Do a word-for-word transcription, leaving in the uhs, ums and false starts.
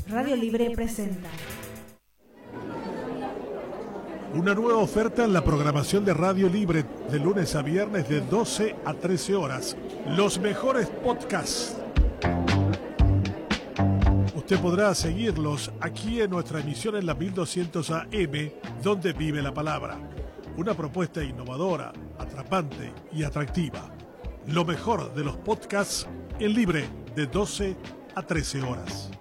Radio Libre presenta una nueva oferta en la programación de Radio Libre de lunes a viernes de doce a trece horas. Los mejores podcasts. Usted podrá seguirlos aquí en nuestra emisión en la mil doscientos A M, donde vive la palabra. Una propuesta innovadora, atrapante y atractiva. Lo mejor de los podcasts en Libre de doce a trece horas.